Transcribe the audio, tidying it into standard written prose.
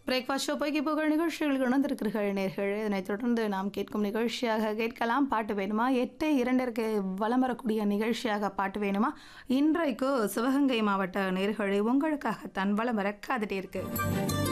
Breakfast show பொய்கை புகழ் நிகழ்ச்சிகள் இணைந்திருக்கிறீர்கள் நேர்கள். இதனைத் தொடர்ந்து நாம் கேட்கும் நிகழ்ச்சியாக கேட்கலாம் பாட்டு வேணுமா. 8:02 வலம் வரக்கூடிய நிகழ்ச்சியாக பாட்டு வேணுமா. இன்றைக்கு சிவகங்கை மாவட்ட நேர்களை உங்களுக்காகத்தான் வலம் வர காத்துட்டே இருக்கு.